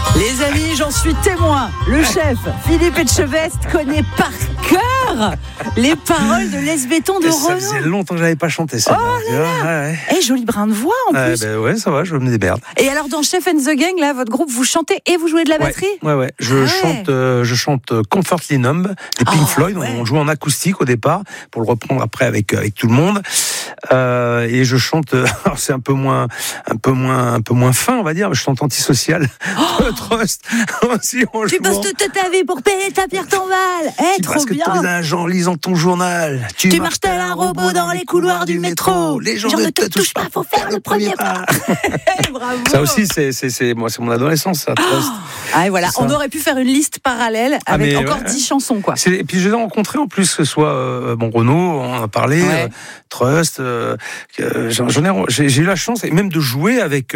Les amis, j'en suis témoin. Le chef, Philippe Etchebest, connaît par cœur les paroles de Laisse Béton de Renaud. Ça faisait longtemps que je n'avais pas chanté ça. Eh, joli brin de voix en plus. Ouais, ça va, je me démerde. Et alors dans Chef and the Gang, là, votre groupe, vous chantez et vous jouez de la batterie ? Ouais. Je chante Comfortably Numb des Pink Floyd. On joue en acoustique au départ pour le reprendre après avec tout le monde. Et je chante. Alors c'est un peu moins fin, on va dire. Je chante Antisocial. Trust. Aussi, tu bosses toute ta vie pour payer ta pierre tombale. Eh, trop bien. Parce que ton agent lisant ton journal. Tu marches tel un robot dans les couloirs du métro. Les gens ne te touchent pas, faut faire le premier pas. Bravo. Ça aussi, c'est mon adolescence, ça. Trust. Et voilà, on aurait pu faire une liste parallèle avec encore 10 chansons, quoi. Et puis je les ai rencontrés en plus, que ce soit Renaud, on en a parlé, Trust. J'ai eu la chance, et même de jouer avec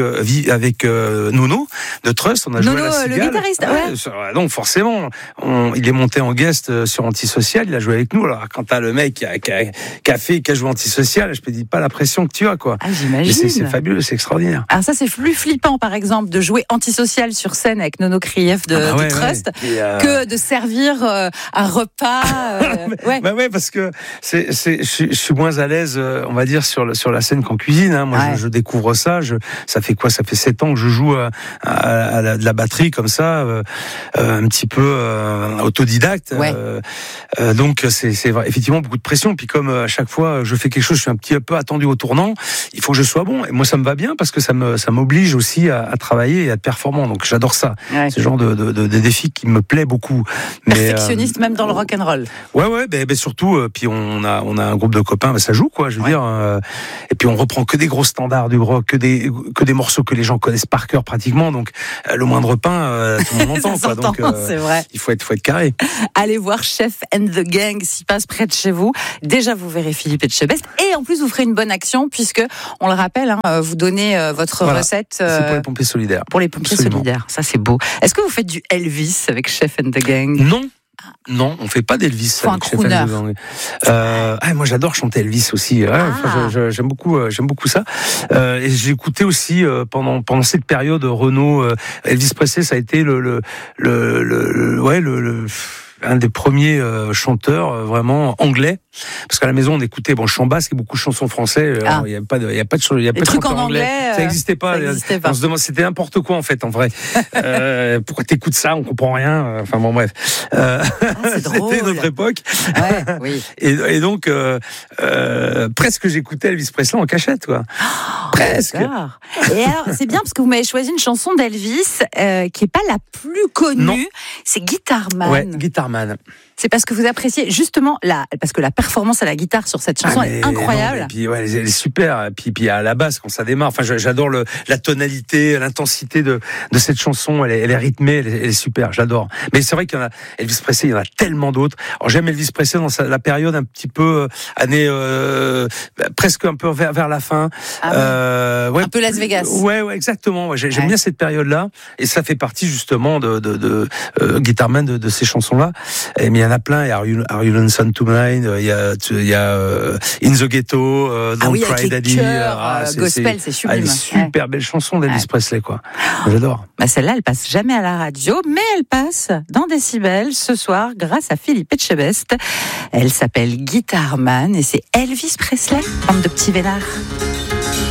Nono de Trust. On a joué à la Cigale. Le guitariste. Donc forcément, il est monté en guest sur Antisocial. Il a joué avec nous. Alors quand t'as le mec qui a joué Antisocial, je te dis pas la pression que tu as, quoi. J'imagine. C'est fabuleux, c'est extraordinaire. Alors ça, c'est plus flippant, par exemple, de jouer Antisocial sur scène avec Nono Krief de Trust que de servir un repas. Parce que je suis moins à l'aise, on va dire, sur la scène qu'en cuisine. Hein. Moi, je découvre ça. Ça fait 7 ans que je joue de la batterie comme ça, un petit peu autodidacte. Donc c'est effectivement beaucoup de pression. Puis comme à chaque fois je fais quelque chose, je suis un petit peu attendu au tournant. Il faut que je sois bon. Et moi, ça me va bien parce que ça m'oblige aussi à travailler et à être performant. Donc j'adore ça. C'est le genre de défi qui me plaît beaucoup. Perfectionniste même dans le rock and roll. Ouais, surtout. Puis on a un groupe de copains, ça joue, quoi. Je veux dire. Et puis on reprend que des gros standards du rock, que des morceaux que les gens connaissent par cœur pratiquement. Donc le moindre pain, tout le monde entend. Ça donc c'est vrai. Il faut être carré. Allez voir Chef and the Gang s'il passe près de chez vous. Déjà, vous verrez Philippe Etchebest. Et en plus, vous ferez une bonne action puisque, on le rappelle, vous donnez votre recette. C'est pour les pompiers solidaires. Pour les pompiers solidaires. Ça, c'est beau. Est-ce que vous faites du Elvis avec Chef and the Gang ? Non, on fait pas d'Elvis. Faut avec Chef and the Gang. Moi, j'adore chanter Elvis aussi. J'aime beaucoup ça. Et j'ai écouté aussi pendant cette période Renaud, Elvis Presley, ça a été un des premiers chanteurs vraiment anglais, parce qu'à la maison on écoutait je chante basque et beaucoup de chansons françaises. Il y a pas de trucs en anglais. Ça n'existait pas. On se demande, c'était n'importe quoi en fait, en vrai. Pourquoi t'écoutes ça, on comprend rien. Enfin bon, bref. C'était notre époque. Oui. Et donc presque j'écoutais Elvis Presley en cachette, quoi. Presque. D'accord. Et alors c'est bien parce que vous m'avez choisi une chanson d'Elvis qui est pas la plus connue. Non. C'est Guitar Man. Ouais, Guitar Man. C'est parce que vous appréciez justement parce que la performance à la guitare sur cette chanson est incroyable. Et puis elle est super. Et puis à la basse quand ça démarre. Enfin, j'adore la tonalité, l'intensité de cette chanson. Elle est rythmée, elle est super. J'adore. Mais c'est vrai qu'il y en a Elvis Presley, il y en a tellement d'autres. Alors j'aime Elvis Presley dans la période un petit peu année presque un peu vers la fin. Un peu Las Vegas. Ouais, exactement. J'aime bien cette période-là. Et ça fait partie justement de Guitar Man de ces chansons-là. Mais il y en a plein. Il y a Are You Lonesome Tonight, il y a In the Ghetto, Don't Cry Daddy. Gospel, c'est sublime. Une super belle chanson d'Elvis Presley, quoi. J'adore. Celle-là, elle passe jamais à la radio, mais elle passe dans Décibel ce soir grâce à Philippe Etchebest. Elle s'appelle Guitar Man et c'est Elvis Presley, bande de petits vénards.